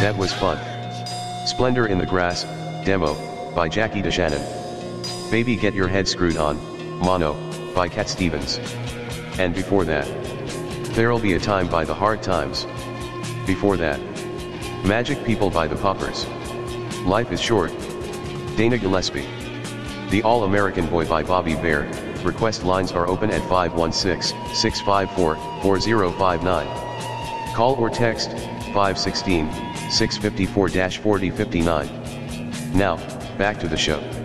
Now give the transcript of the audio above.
That was fun. Splendor in the Grass, demo, by Jackie DeShannon. Baby Get Your Head Screwed On, mono, by Cat Stevens. And before that, There'll Be a Time by The Hard Times. Before that, Magic People by The Poppers. Life is Short, Dana Gillespie. The All-American Boy by Bobby Bare. Request lines are open at 516-654-4059. Call or text 516-654-4059. Now, back to the show.